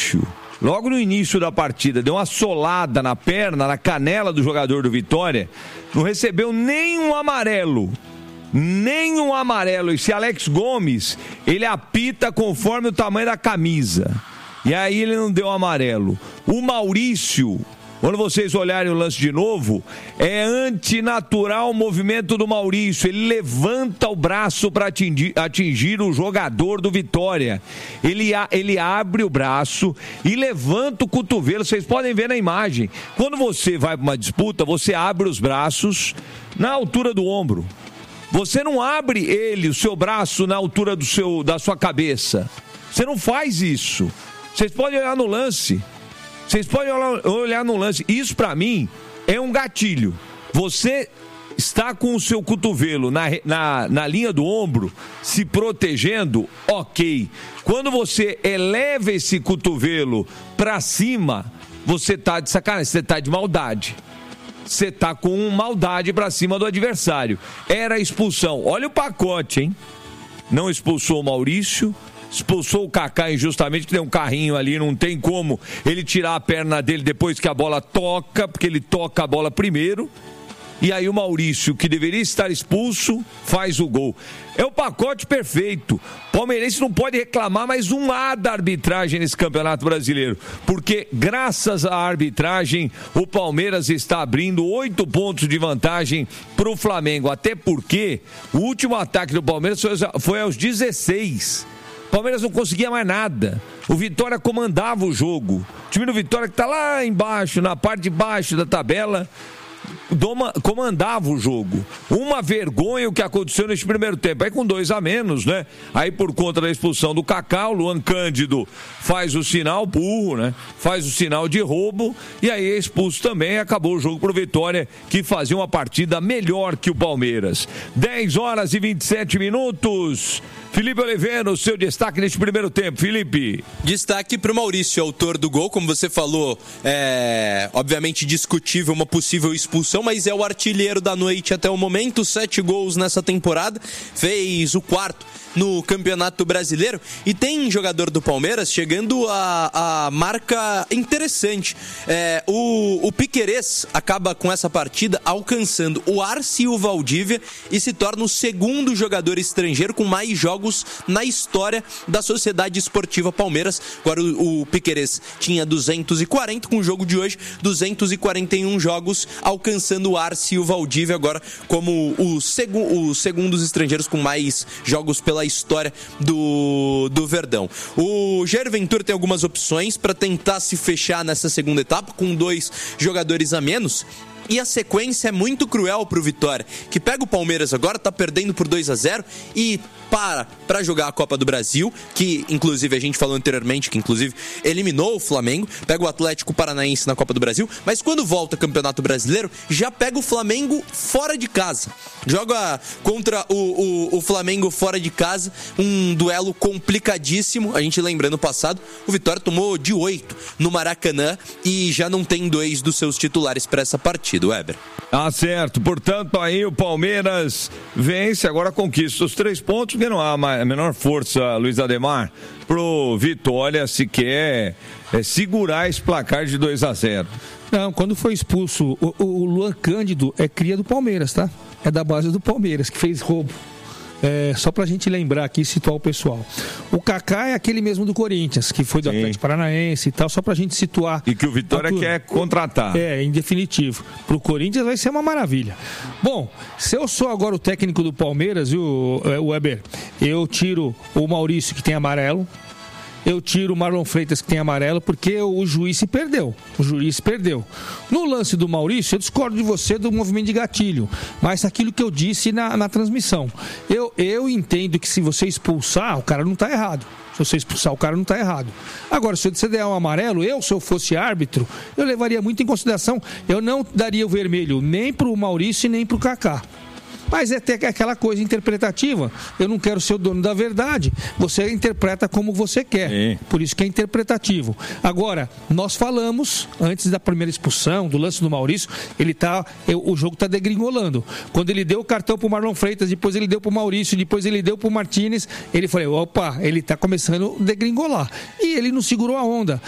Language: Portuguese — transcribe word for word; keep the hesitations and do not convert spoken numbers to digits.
Maurício, logo no início da partida, deu uma solada na perna, na canela do jogador do Vitória, não recebeu nenhum amarelo. Nenhum amarelo. Esse Alex Gomes, ele apita conforme o tamanho da camisa. E aí ele não deu amarelo. O Maurício, quando vocês olharem o lance de novo, é antinatural o movimento do Maurício. Ele levanta o braço para atingir, atingir o jogador do Vitória. Ele, ele abre o braço e levanta o cotovelo. Vocês podem ver na imagem. Quando você vai para uma disputa, você abre os braços na altura do ombro. Você não abre ele, o seu braço, na altura do seu, da sua cabeça. Você não faz isso. Vocês podem olhar no lance. Vocês podem olhar no lance. Isso, pra mim, é um gatilho. Você está com o seu cotovelo na, na, na linha do ombro, se protegendo, ok. Quando você eleva esse cotovelo pra cima, você tá de sacanagem, você tá de maldade. Você tá com maldade pra cima do adversário. Era expulsão. Olha o pacote, hein? Não expulsou o Maurício, expulsou o Kaká injustamente, que tem um carrinho ali, não tem como ele tirar a perna dele depois que a bola toca, porque ele toca a bola primeiro. E aí o Maurício, que deveria estar expulso, faz o gol. É o pacote perfeito. Palmeirense não pode reclamar mais um A da arbitragem nesse Campeonato Brasileiro, porque graças à arbitragem o Palmeiras está abrindo oito pontos de vantagem para o Flamengo, até porque o último ataque do Palmeiras foi aos dezesseis. O Palmeiras não conseguia mais nada. O Vitória comandava o jogo. O time do Vitória, que está lá embaixo, na parte de baixo da tabela, Doma, comandava o jogo. Uma vergonha o que aconteceu neste primeiro tempo. Aí com dois a menos, né? Aí por conta da expulsão do Kaká, o Luan Cândido faz o sinal burro, né? Faz o sinal de roubo e aí é expulso também. Acabou o jogo pro Vitória, que fazia uma partida melhor que o Palmeiras. dez horas e vinte e sete minutos. Felipe Oliveira, o seu destaque neste primeiro tempo, Felipe. Destaque para o Maurício, autor do gol, como você falou, é obviamente discutível uma possível expulsão, mas é o artilheiro da noite até o momento, sete gols nessa temporada, fez o quarto no Campeonato Brasileiro e tem jogador do Palmeiras chegando a, a marca interessante. É, o, o Piquerez acaba com essa partida alcançando o Arce e o Valdívia e se torna o segundo jogador estrangeiro com mais jogos na história da Sociedade Esportiva Palmeiras. Agora o, o Piquerez tinha duzentos e quarenta, com o jogo de hoje duzentos e quarenta e um jogos, alcançando o Arce e o Valdívia agora como os segu, segundos estrangeiros com mais jogos pela história do, do Verdão. O Jair Ventura tem algumas opções para tentar se fechar nessa segunda etapa com dois jogadores a menos. E a sequência é muito cruel pro Vitória, que pega o Palmeiras agora, tá perdendo por dois a zero e para para jogar a Copa do Brasil, que inclusive a gente falou anteriormente, que inclusive eliminou o Flamengo, pega o Atlético Paranaense na Copa do Brasil, mas quando volta ao Campeonato Brasileiro, já pega o Flamengo fora de casa. Joga contra o, o, o Flamengo fora de casa, um duelo complicadíssimo. A gente lembrando o passado, o Vitória tomou de oito no Maracanã e já não tem dois dos seus titulares para essa partida. Weber. Ah, certo. Portanto, aí o Palmeiras vence, agora conquista os três pontos, porque não há a menor força, Luiz Ademar, pro Vitória se quer é, segurar esse placar de dois a zero. Não, quando foi expulso, o, o Luan Cândido é cria do Palmeiras, tá? É da base do Palmeiras, que fez roubo. É, só pra gente lembrar aqui e situar o pessoal. O Kaká é aquele mesmo do Corinthians, que foi do Sim. Atlético Paranaense e tal, só pra gente situar. E que o Vitória quer contratar. É, em definitivo. Pro Corinthians vai ser uma maravilha. Bom, se eu sou agora o técnico do Palmeiras, viu, Weber, eu tiro o Maurício, que tem amarelo. Eu tiro o Marlon Freitas, que tem amarelo, porque o juiz se perdeu. O juiz se perdeu. No lance do Maurício, eu discordo de você do movimento de gatilho, mas aquilo que eu disse na, na transmissão. Eu, eu entendo que se você expulsar, o cara não está errado. Se você expulsar, o cara não está errado. Agora, se você der um amarelo, eu, se eu fosse árbitro, eu levaria muito em consideração. Eu não daria o vermelho nem para o Maurício e nem para o Kaká. Mas é até aquela coisa interpretativa. Eu não quero ser o dono da verdade. Você interpreta como você quer. Sim. Por isso que é interpretativo. Agora, nós falamos, antes da primeira expulsão, do lance do Maurício, ele tá, o jogo está degringolando. Quando ele deu o cartão para o Marlon Freitas, depois ele deu para o Maurício, depois ele deu para o Martínez, ele falou, opa, ele está começando a degringolar. E ele não segurou a onda.